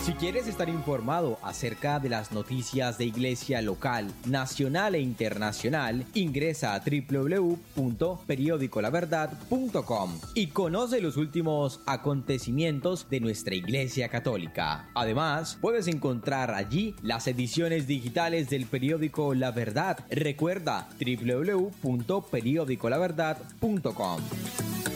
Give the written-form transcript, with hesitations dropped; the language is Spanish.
Si quieres estar informado acerca de las noticias de iglesia local, nacional e internacional, ingresa a www.periodicolaverdad.com y conoce los últimos acontecimientos de nuestra Iglesia Católica. Además, puedes encontrar allí las ediciones digitales del periódico La Verdad. Recuerda www.periodicolaverdad.com.